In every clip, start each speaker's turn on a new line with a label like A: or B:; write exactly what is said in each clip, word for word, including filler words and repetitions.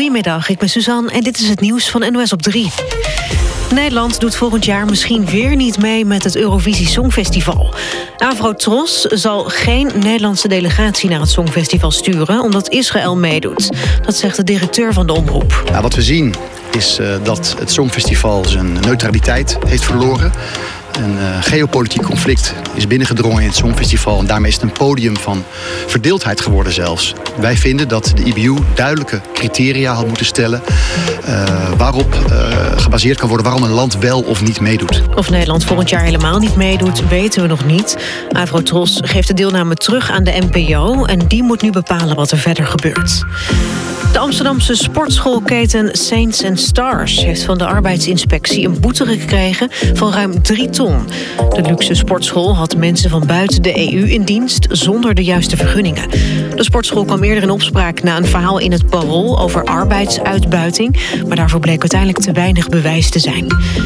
A: Goedemiddag, ik ben Suzanne en dit is het nieuws van N O S op drie. Nederland doet volgend jaar misschien weer niet mee met het Eurovisie Songfestival. Avrotros zal geen Nederlandse delegatie naar het Songfestival sturen, omdat Israël meedoet. Dat zegt de directeur van de omroep.
B: Ja, wat we zien is uh, dat het Songfestival zijn neutraliteit heeft verloren. Een uh, geopolitiek conflict is binnengedrongen in het Songfestival. En daarmee is het een podium van verdeeldheid geworden zelfs. Wij vinden dat de I B U duidelijke criteria had moeten stellen Uh, waarop uh, gebaseerd kan worden waarom een land wel of niet meedoet.
A: Of Nederland volgend jaar helemaal niet meedoet, weten we nog niet. Avrotros geeft de deelname terug aan de N P O en die moet nu bepalen wat er verder gebeurt. De Amsterdamse sportschoolketen Saints and Stars heeft van de arbeidsinspectie een boete gekregen van ruim drie ton. De luxe sportschool had mensen van buiten de E U in dienst zonder de juiste vergunningen. De sportschool kwam eerder in opspraak na een verhaal in het Parool over arbeidsuitbuiting, maar daarvoor bleek uiteindelijk te weinig bewijs te zijn.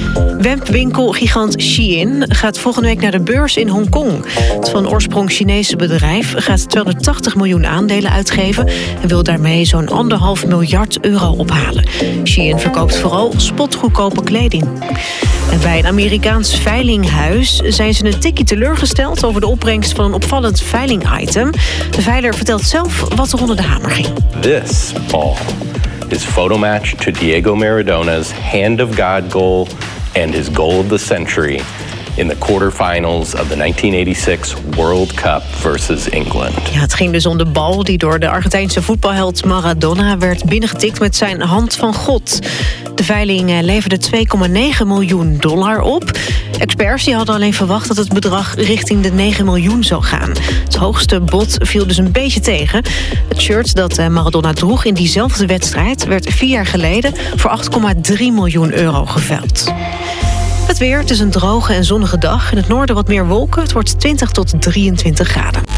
A: Webwinkelgigant Shein gaat volgende week naar de beurs in Hongkong. Het van oorsprong Chinese bedrijf gaat tweehonderdtachtig miljoen aandelen uitgeven en wil daarmee zo'n anderhalf miljard euro ophalen. Shein verkoopt vooral spotgoedkope kleding. En bij een Amerikaans veilinghuis zijn ze een tikkie teleurgesteld over de opbrengst van een opvallend veilingitem. De veiler vertelt zelf wat er onder de hamer ging.
C: This ball is photomatch to Diego Maradona's Hand of God goal and his goal of the century in the quarterfinals of the negentien eenenzestig World Cup versus England.
A: Ja, het ging dus om de bal die door de Argentijnse voetbalheld Maradona werd binnengetikt met zijn hand van God. De veiling leverde twee komma negen miljoen dollar op. Experts die hadden alleen verwacht dat het bedrag richting de negen miljoen zou gaan. Het hoogste bod viel dus een beetje tegen. Het shirt dat Maradona droeg in diezelfde wedstrijd werd vier jaar geleden voor acht komma drie miljoen euro geveild. Het weer, het is een droge en zonnige dag. In het noorden wat meer wolken. Het wordt twintig tot drieëntwintig graden.